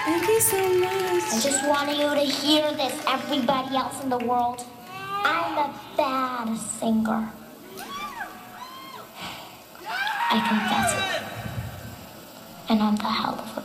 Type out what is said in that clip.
Thank you so much. I just wanted you to hear this, everybody else in the world. I'm a bad singer. I confess it. And I'm the hell of a